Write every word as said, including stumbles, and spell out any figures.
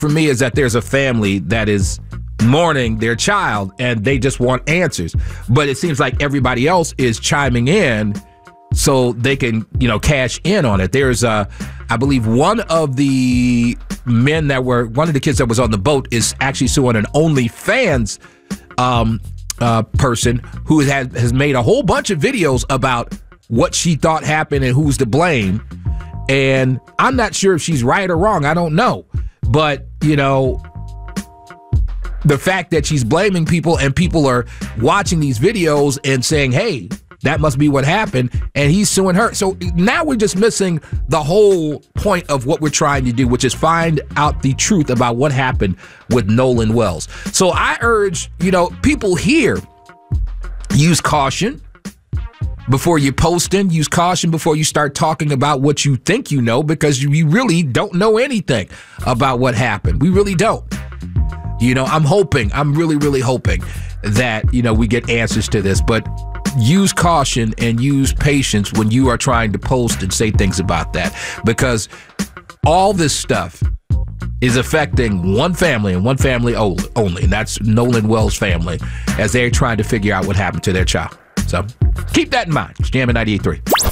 for me is that there's a family that is mourning their child and they just want answers. But it seems like everybody else is chiming in so they can, you know, cash in on it. There's, uh, I believe one of the men that were, one of the kids that was on the boat is actually suing an OnlyFans um, uh, person who has, has made a whole bunch of videos about what she thought happened and who's to blame. And I'm not sure if she's right or wrong. I don't know. But, you know, the fact that she's blaming people and people are watching these videos and saying, hey, that must be what happened, and he's suing her. So now we're just missing the whole point of what we're trying to do, which is find out the truth about what happened with Nolan Wells. So I urge, you know, people here, use caution before you posting, use caution before you start talking about what you think you know, because you really don't know anything about what happened. We really don't. You know, I'm hoping, I'm really, really hoping that, you know, we get answers to this, but use caution and use patience when you are trying to post and say things about that, because all this stuff is affecting one family and one family only, and that's Nolan Wells' family, as they're trying to figure out what happened to their child. So keep that in mind. It's Jammin' ninety-eight point three.